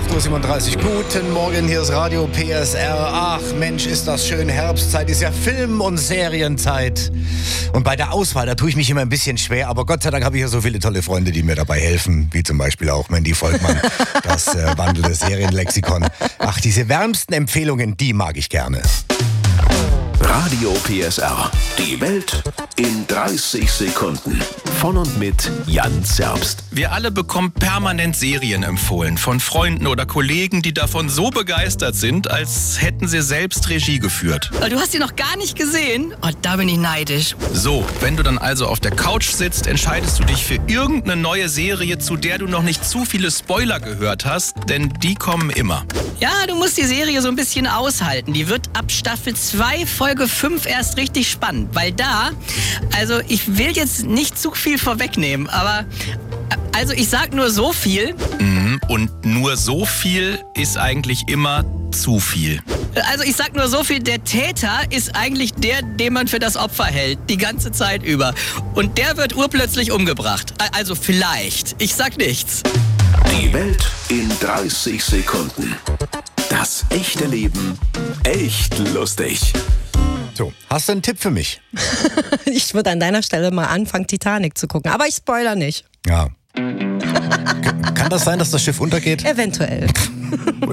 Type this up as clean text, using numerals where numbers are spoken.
8:37 Uhr. Guten Morgen, hier ist Radio PSR. Ach Mensch, ist das schön. Herbstzeit ist ja Film- und Serienzeit. Und bei der Auswahl, da tue ich mich immer ein bisschen schwer. Aber Gott sei Dank habe ich ja so viele tolle Freunde, die mir dabei helfen. Wie zum Beispiel auch Mandy Volkmann, das wandelnde Serienlexikon. Ach, diese wärmsten Empfehlungen, die mag ich gerne. Radio PSR. Die Welt in 30 Sekunden. Von und mit Jan Zerbst. Wir alle bekommen permanent Serien empfohlen von Freunden oder Kollegen, die davon so begeistert sind, als hätten sie selbst Regie geführt. Du hast die noch gar nicht gesehen? Oh, da bin ich neidisch. So, wenn du dann also auf der Couch sitzt, entscheidest du dich für irgendeine neue Serie, zu der du noch nicht zu viele Spoiler gehört hast, denn die kommen immer. Ja, du musst die Serie so ein bisschen aushalten. Die wird ab Staffel 2, Folge 5 erst richtig spannend. Weil da, also ich will jetzt nicht zu viel vorwegnehmen, aber also ich sag nur so viel. Und nur so viel ist eigentlich immer zu viel. Also ich sag nur so viel, der Täter ist eigentlich der, den man für das Opfer hält, die ganze Zeit über. Und der wird urplötzlich umgebracht. Also vielleicht. Ich sag nichts. Die Welt in 30 Sekunden. Das echte Leben echt lustig. So, hast du einen Tipp für mich? Ich würde an deiner Stelle mal anfangen, Titanic zu gucken. Aber ich spoiler nicht. Ja. Kann das sein, dass das Schiff untergeht? Eventuell.